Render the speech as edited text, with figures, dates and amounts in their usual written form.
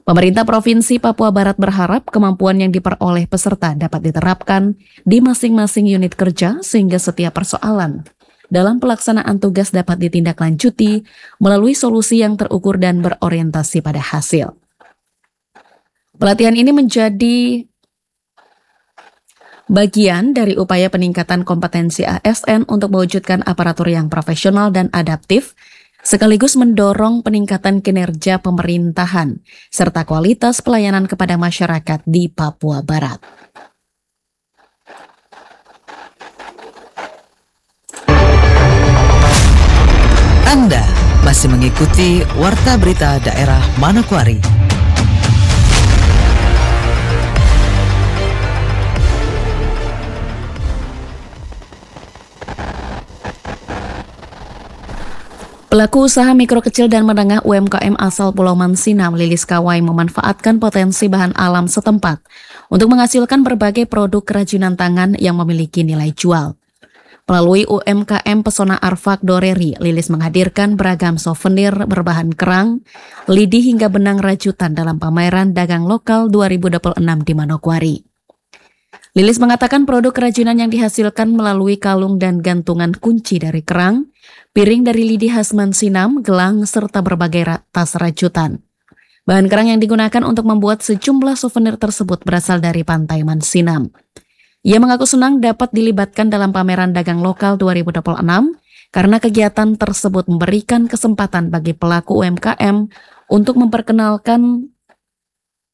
Pemerintah Provinsi Papua Barat berharap kemampuan yang diperoleh peserta dapat diterapkan di masing-masing unit kerja sehingga setiap persoalan dalam pelaksanaan tugas dapat ditindaklanjuti melalui solusi yang terukur dan berorientasi pada hasil. Pelatihan ini menjadi bagian dari upaya peningkatan kompetensi ASN untuk mewujudkan aparatur yang profesional dan adaptif, sekaligus mendorong peningkatan kinerja pemerintahan serta kualitas pelayanan kepada masyarakat di Papua Barat. Anda masih mengikuti Warta Berita Daerah Manokwari. Pelaku usaha mikro kecil dan menengah UMKM asal Pulau Mansinam, Lilis Kawai, memanfaatkan potensi bahan alam setempat untuk menghasilkan berbagai produk kerajinan tangan yang memiliki nilai jual. Melalui UMKM Pesona Arfak Doreri, Lilis menghadirkan beragam souvenir berbahan kerang, lidi hingga benang rajutan dalam pameran dagang lokal 2026 di Manokwari. Lilis mengatakan produk kerajinan yang dihasilkan melalui kalung dan gantungan kunci dari kerang, piring dari lidi khas Mansinam, gelang, serta berbagai tas rajutan. Bahan kerang yang digunakan untuk membuat sejumlah souvenir tersebut berasal dari pantai Mansinam. Ia mengaku senang dapat dilibatkan dalam pameran dagang lokal 2026 karena kegiatan tersebut memberikan kesempatan bagi pelaku UMKM untuk memperkenalkan